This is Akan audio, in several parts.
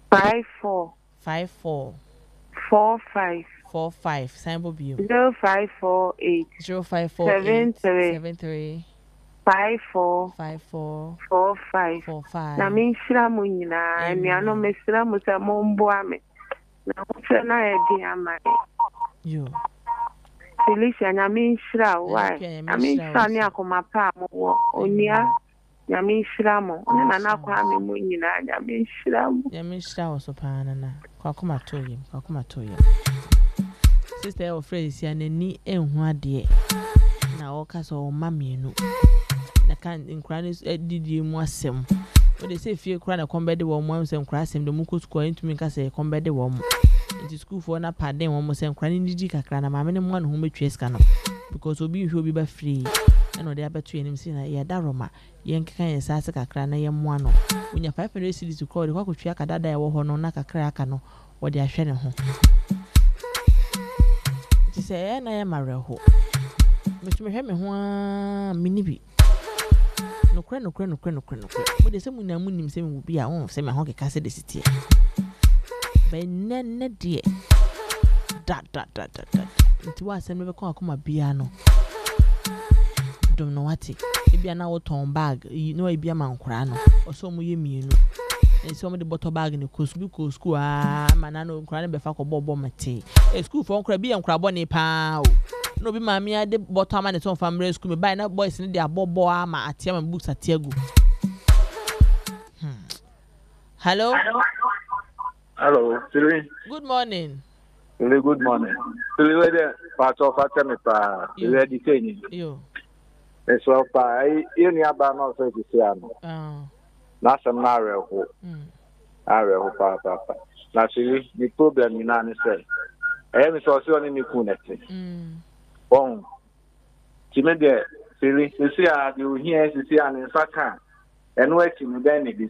54 54 45 45 Sample Bio 0548 0548 73 73 54 54 45 na 45. menhyira mo nyinaa anuanom Amen. mesira mo sɛ momboa me na wohwɛ na yɛde ama Yo. Felicia nyame nhyira why nyame nhyira ne akoma pa a mowɔ onua nyame nhyira mo ne nana kwa me mu nyinaa nyame nhyira mo Nyame nhyira wo so paa nana kwakoma toyem sister of phrase ya nani enhu ade na wo ka so ma mienu na kan nkra ne didi mu asem o de se fie kra na kombede wo mu asem kra asem de mu ko school ntumi ka se kombede wo mu nti school for na paden wo mu se nkra ne didi kakra na maame ne mu no ho metwe ska no because obi hwe obi ba free na ode abeto enim si na ya daroma yen kan yen sa se kakra na ye mu ano unya 500 cedis ko de kwa kotwe akadada ya wo ho no na kakra aka no wo de ahwe ne ho ti se na ya mareho metumi hwe me ho a minibi nokre mo de se mu na mu nim se me bi a won se me ho keka se de sitie ba nenne de da nti wa se me be kon akoma bia no dom no wati ebia na wo ton bag no ebia mankora no oso mu ye mienu enso mo de bottle bag ne ko school mana no nkora ne be fa ko bobo mate school for nkora bi nkora bo ne pa o no bi maami ade bottle ama ne ton family school me buy na boys ne de abobo ama atia ma books atiagu hello Siri. good morning Really good morning. Siri, whether part of Atamipa, you ready to yo it's well, you near Bano, so to say, not some narrow. Arrow, papa. Now, see, the problem in Annie said, I am so soon in the Punati. Oh, Timid, Siri, you see, you hear, you see, and in Saka, and waiting then it is.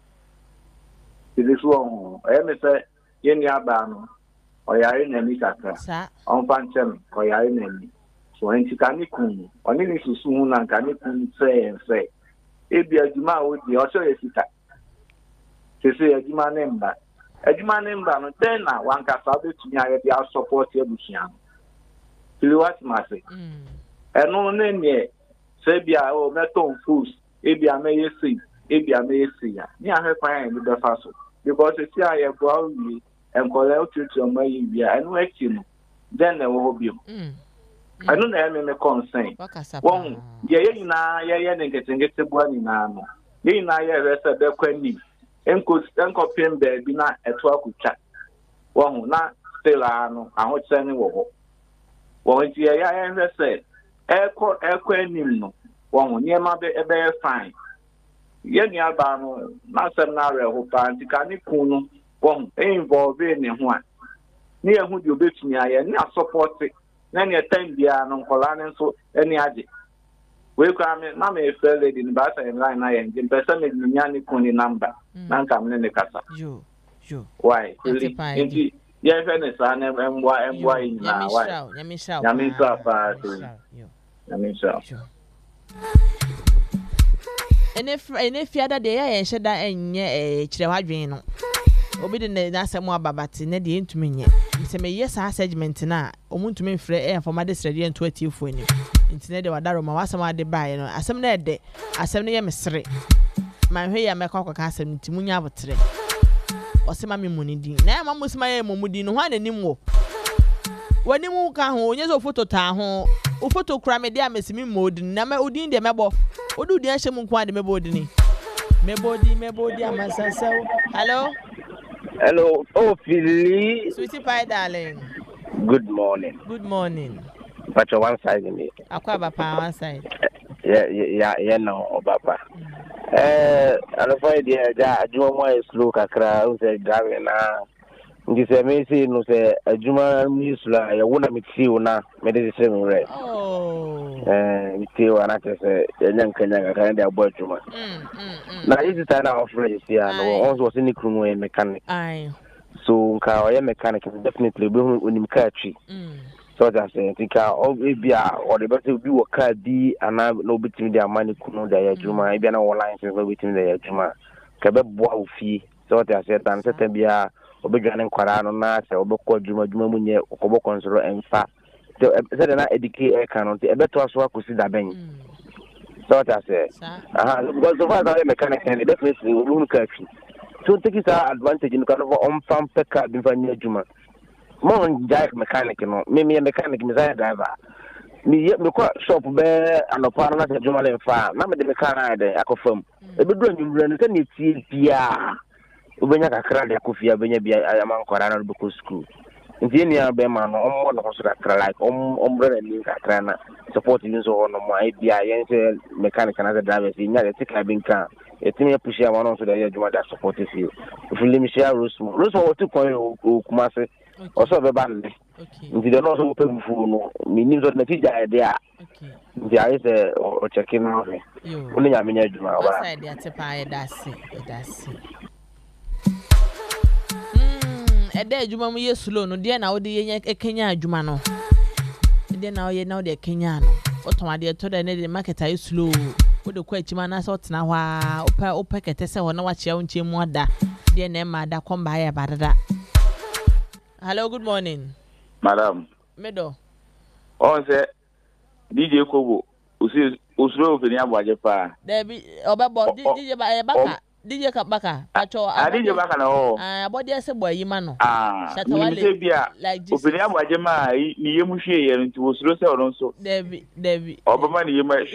It is wrong. I am say, in Yabano, or you are in a Mikaka, on Panchem, or you are in any. So, and you can come, or any soon and can say, if you are Juma would be also a sitter. To say a Juma member. A Juma member, then one can submit to me, I will support your Bushian. To you what must say? And no name yet. Sabia or metal fools, if you may see, if you may see, near her fine with the fossil. Because it's here I have probably and call out to my India and wait you. Then I will be. I don't have any concern. One, getting the one in Amo. Ye na ye rest the queenie. Enko pin baby na at 12 chat. One na still ano, I would send you. One year I say, Echo no. One near my be fine. Yen Yabano, not some narrow who find the Canikuno, one involved in one. Near who you bet me, I am not supporting. Then you attend the non colonial so any addict. We come in, Mamma, a fair lady in Bassa and Line, and the person is Miani Kuni number. None come in the casa. You. Why? Indeed, yes, and son, and why, now? Why? Yamisha. And if you other day, I said that and Chirawadrino. Obi de na asem ababati na de ntumi nye nse me yes assessment na omuntumi frɛ for my desrede nto atiefo ani ntine de wadaro ma wasem ade bae no asem na de asem ne ye mesere man hwe ya mekɔ akɔka asem ntimunya abotre osema me munidi na ma musima ye momudi no hwa nanim wo wani mu ka ho onye so photo ta ho o photo kura me de amesimi modi na me odin de mebo odudi ahye mu nko ade mebo odini mebodi amasasaw Hello. Oh, Philly. Sweetie pie, darling. Good morning. But on one side, me. Aquaba pa one side. Yeah, no, Papa. I'm afraid that you want to look at crowds and driving. This amazing, no say a Juma Musla, I want to meet you now, medicine red. Oh, with you, and I say, a young Kenyan, kind of boy, Juma. Now, this is an outrage, yeah, no one was any crew mechanic. Aye. So, car mechanic definitely when him catch it. So that's it. Think or the best will be what car be and I no between their money, Kuno, the Juma, I be an online since between the Juma. Kabe boa fee. So what I said, and certain be a obedient Quarano, Nasa, Oboko, Juma, Munye, Okobo Consolo, and Fa. So, said an educate a canon, a better was what could see that bang. So what I said, because of other mechanic and definitely won't catch you. So take it advantage in kind of farm pekka before near Juma. More jack mechanic, you know, maybe a mechanic, Messiah driver. Me quite shop bear and a partner at Juma and farm. Mamma the mechanic, I confirm. A bit when you run it, Pia. When you cry, I could fear when you be a man Corana Book School. In the India, Beman, one of us like Ombre and Linka supporting you on my idea, mechanic and other drivers in a cabin car. A thing you push one on to the Juma that supports you. If you let me share Rusmo, Rusmo to call Kumase or so the band. If you don't know open for meanings of the teacher idea, there is a checking out. Only I mean, Juma. A day Juma mu slow no dear now the Kenya Juma no. Then now ye now the Kenyan. What my dear told the market are slow. What the question man sort now opa ketese or no watch your own chimwada. Dear Nema da come by about that. Hello, good morning. Madam. Medo. Oh, say DJ Kobo. Usi usro vini abwajepa. Debi obabo DJ baka. DJ Kabaka, Pacho, I did your back and all. Body as a boy, Yimano. Shatawale, like Opinion Wajema, Yamushi, and to Rosa also. Debbie, Obama, you might.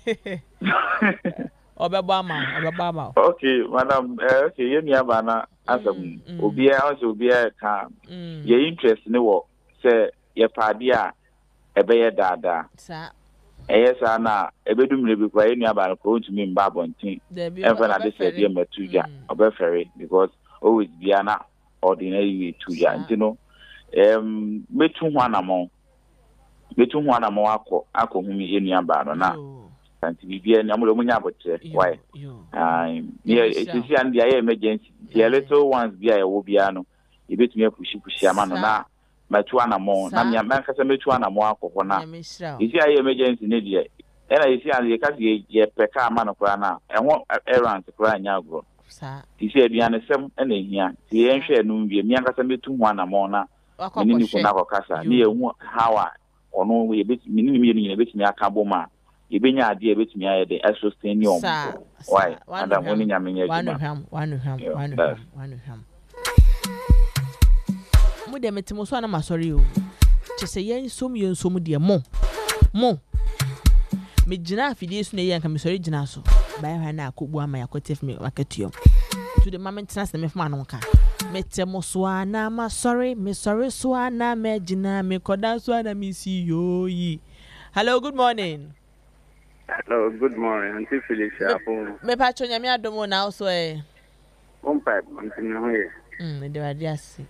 Obama. Okay, Madam, okay, Yabana, answer me. Obia also be a calm. Your interest in the war, say, your padia, a bear dada. Sir. Yes, Anna, a bedroom will be quite near about going to me in Babontin. And when I said, dear Matuja, or Beffery, because always Diana, ordinary to ya, you know. Between one among Ako, whom you in Yamba now. And to be a number of why? Near it is the emergency. The little ones be a Wobiano. You bet me a pushy man. Matuana more, Namia Mancasa Metuana more. You see, I emergency nedia. And I see the Cassie, ye peca manocrana, and what errands to cry now. You see, the answer and here, the ancient noon be a Miancasa to one amona, meaning for Navocasa, near how or no way, meaning a bit me a caboma. You been your idea with me, I the extra stain your why? And I'm winning a minute. One of him. Mude metimoso na masori o chese yen som yen som de mo me gina afidie su na yen ka me sori gina so bai hwa na akogbu ama yakotef me makatio to the moment na se me fma no ka metimoso na masori me sorry so na me gina me koda so na me si yo yi. Hello, good morning. Hello, good morning. Auntie Felicia. Me pa chonya me adomo na so pipe continue here. Me de wadiasi.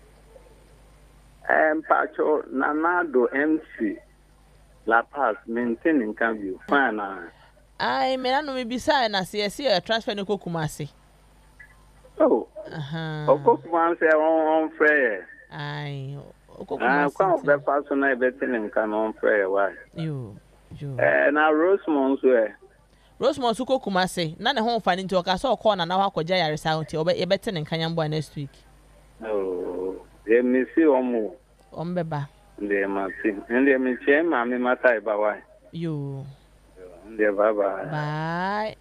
Pacho Nanado MC La Paz maintaining can be fine. I may not be beside us. Yes, a transfer no Kumasi. Oh, of course, once on prayer. I can't be personal betting can on prayer. Why? You. Now Rosemont where Rosemont Suko Kumasi. None home finding to a castle corner now. How Jaya resound to obey a betting in Kanyambo next week. Oh. They may see Omo. Ombeba. They must see. And they may change Mammy Matai Bawai. You. Bye bye.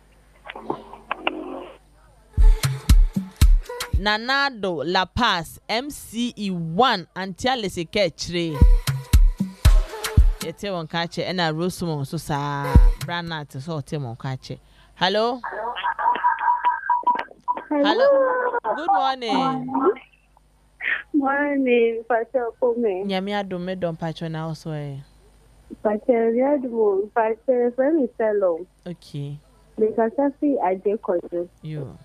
Nanado La Paz MCE1 Antialese Ketchre. Yete won kache ena Rosemont so sa Branat so temon kache. Hello. Good morning. Morning, Pacho Pome. Nyamia do me don Pacho na also Pacho Riadmo, Pacho Femi Shalom. Okay. Because I see I did control. You.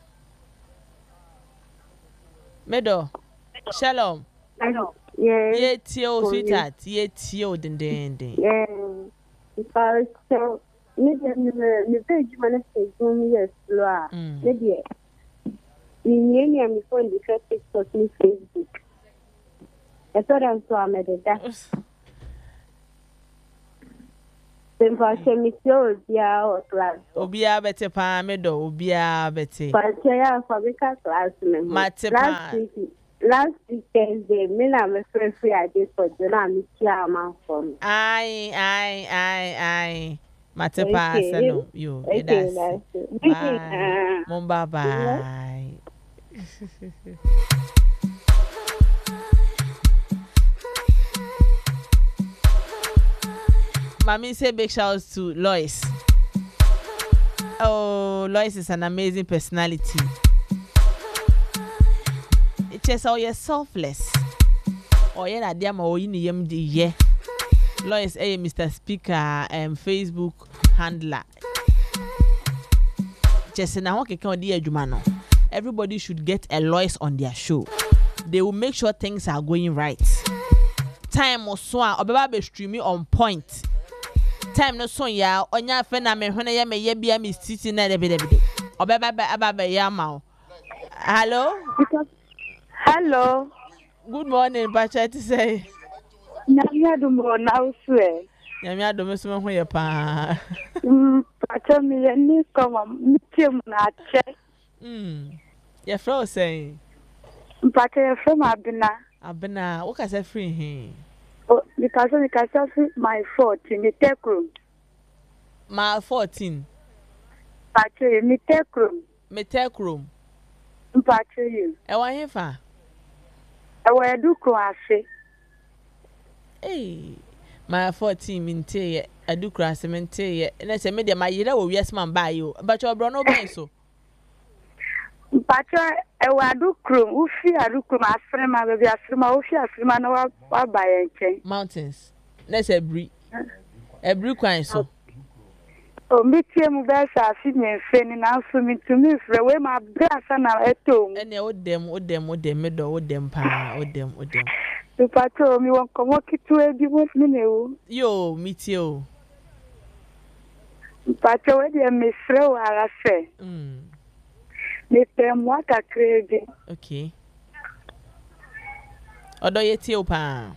Medo. Shalom. Hello. Yeah. Ye tio sweetheart. Ye tio den. Yeah. Pacho, me page manage to yes, Loa. Maybe. Me phone the first TikTok me Facebook. I thought I saw me that. Mpacho misio obia o class. Obia bete pa medo obia bete. Mpacho ya fabika class me. Mate pa. Last weekend me na me free I did for Jona mi tia man for me. Ai. Mate pa sano yo. Okay, bye. Mumba bye. Mommy say big shouts to Lois. Oh, Lois is an amazing personality. It's just all you're selfless. Oh yeah, that dear mo in the yeah. Lois, Mr. Speaker, Facebook handler. Just now, everybody should get a Lois on their show. They will make sure things are going right. Time or so, Obeba be streaming on point. Time no so ya onya fe na me hwene ya me ye bia me city na de. Obeba ya ma. Hello. Good morning, Pacha to say. Nyamia do mo na usue. Nyamia do me so ho ye pa. Pacha me ni koma mitim na che. Ye fro say. Pacha ye from Abena, what can say free him? Oh, because my 14 me take room. My 14. Pacha me take room. Me take room. Pacha you. E wan here fa? E wa do ko ase. Eh. My 14 minte ye adu krase mente ye. Na se me de my yira wo wies man ba yo. But your bro no ben so. Pacha e wa do krum, ufi adu krum asrema be asrema ufi asrema na wa ba ye nchen. Mountains. Na se ebri. Ebri kwan so. O mitie mu be sa fi nyenfe ni na so mitumi fre we ma brasa na etom. Ene odem me do odem pa odem. Pacha mi won komo kitu e bi mo mi ne o. Yo, mitie o. Pacha we de me fre wa ara se. Me pe moi ka kredi. Okay. Odo yeti o pa.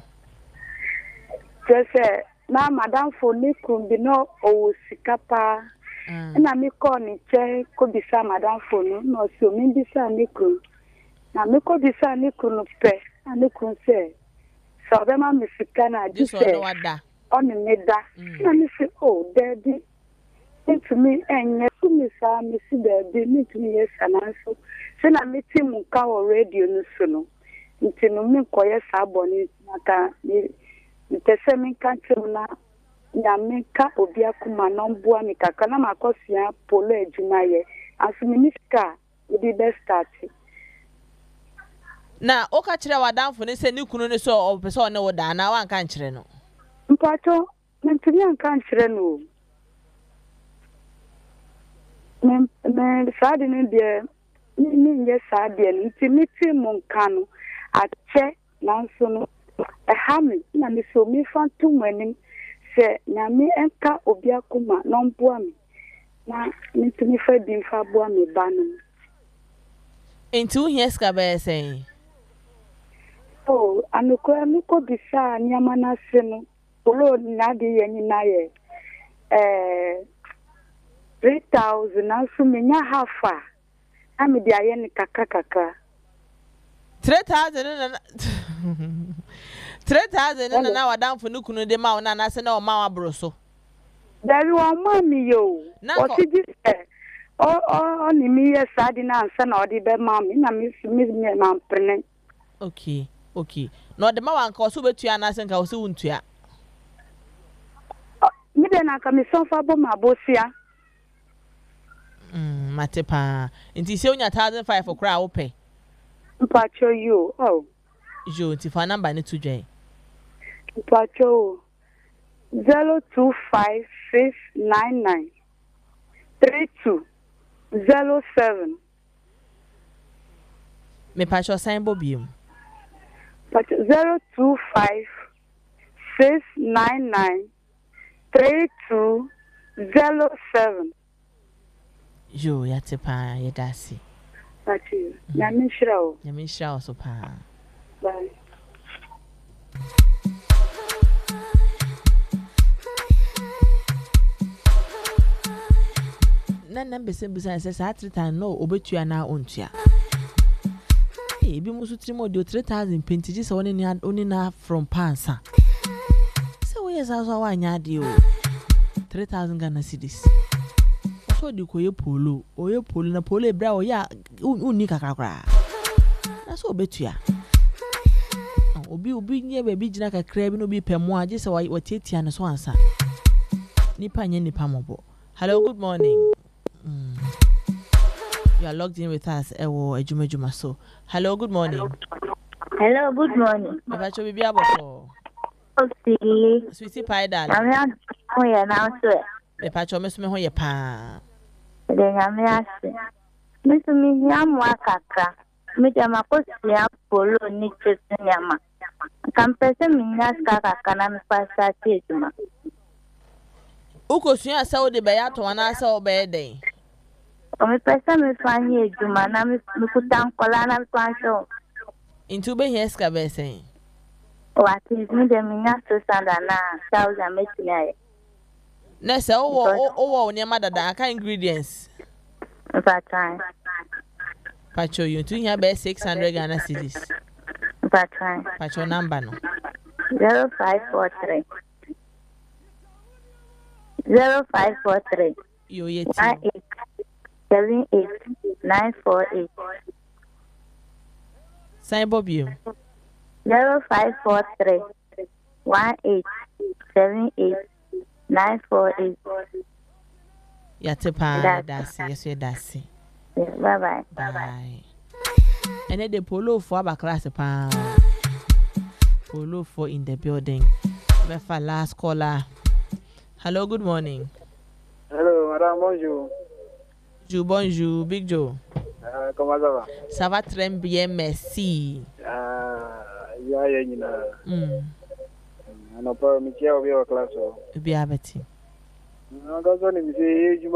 Jese na madam for ni kumbi no o sikapa. Na mi ko ni che ko bisa madam for no so mi bisa ni kun. Na mi ko bisa ni kun pe. Ani kun se. So be ma mi sikana di se. On me da. Na mi se oh daddy. Into me enye kumisa mi si daddy ni tumi yes ananso. Se na mi ti mu ka o radio no so no. Nti no mi ko yes aboni maka ni ntese mi kan na nyameka obi akuma no mboa mi kaka na makosia polo ejuma ye asu minister di best start na o ka kire wadanfo ne se ni kunu ne so o pese o ne woda na wan kan kire no mpato mentiri an kan kire no me saadi ne de ni nge saadi ne ntimiti monkano ache nanso no ehami na mi so mi fantu mani se na mi enka obi akuma no mboa mi na ntumi fa bi mfa boa mi ba no entu yes ka be say oh anoko mi ko bisa nyama na se no polo na de ye nyina ye 3,000 na so me nya hafa na mi de aye ni kaka 3,000 3,000 na wadanfo no kunu de ma na se na o ma wabro so dari wa ma mi yo o ti di se o ni mi ye sadi na ansa na o di be ma mi na mi ma mpene okay no de ma wan ka o so betua na se nka o so wuntua mi de na ka mi so fa bo ma bosia matepa nti se onya 1,500 okra wo pe mpacho yo oh jo ti fa number ni tujwe mpacho 0256993207 me pacho sign bobium mpacho 0256993207 jo yatepa yedasi mpacho nyamishira so pa bye na number say say sa 3,000 no obetua na ontua ebi musu trimo de 3,000 pentiji se oni na from pansa se we yes aso wa nya de o 3,000 Ghana cedis so di koye polo na polo ebra o ya uni kakakra na so obetua obi nye be bi gina kakra bi no bi pemo age se wa tietia na so ansa nipa nye nipa mobo. Hello, good morning. You are logged in with us. Ewo ejumejuma so. Hello, good morning. Hello, good morning. Abacho bibi abofo. Okay. Sweetie pie darling. I'm here now, sir. Abacho mesume ho ye pa. Then I'm here. Miss me yam wakaka. Me jama kosia polo ni nyama. Kampese minya kaka na mpasa tejuma. Uko suya sa o de be ya to na sa o be den. O me pesa me fanye ejuma na me kutan kola na kwanso. Into be here ska be sen. What is me de minya so sanda na 1,000 metina. Na se o ne ma dada aka ingredients. That time. Pacho you to here be 600 Ghana cedis. That time. Pacho number no. 0543 0543 yo yeti 948 Sign Bobby 0543 1878948 Yatepa that's yes bye bye. And the polo for our class pa. Polo for in the building. Befa last caller. Hello, good morning. Hello, madame, bonjour. Bonjour, Big Joe. Comment ça va? Ça va très bien, merci. On n'a pas mis au bio classe. Bien, Betty. On a besoin de me dire,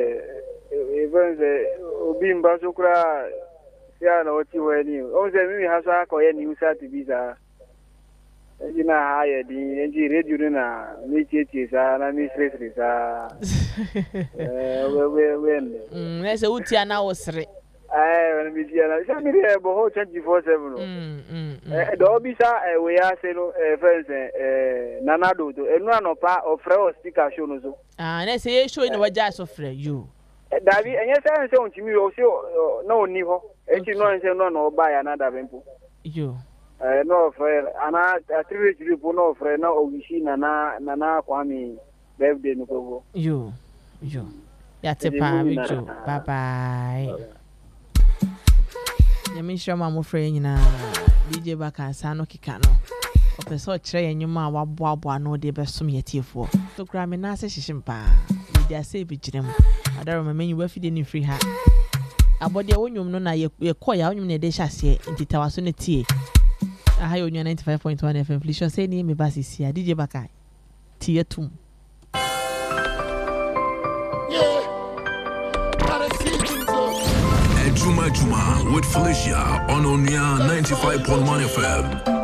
Obimba Sukra, Siana, what you were new. Oh, the Mimi has a coy new sat to be there. You know, I had the NG radio na meet it, and Miss Leslie. There's a Utiana was re. I will be here, but 24/7. The Obisa, we are saying, friends, Nanado, and one of our friends sticker shows. And I say, showing what just of you. David, and yes, I say to me also, no, Niho, and you know, and say, no, buy another vimpo. You. No, friend, and I attribute you, no, friend, no, Ogishi, Nana, Kwame, birthday, no. You. That's a picture. Bye bye. Yamisha, my friend, DJ Baka, Sano Kikano. Okay, so train your ma wabwa no de besum yeti for. So cram na se shimpa. They are say bi girem. Ada remember you we feed any free ha. Abode wonwum no na ye koya wonwum na de hyase ntita waso ne tie. Aha yo 95.1 FM please say ni me basisi a DJ Baka. Tie tum. Juma with Felicia on Onia 95.1 FM.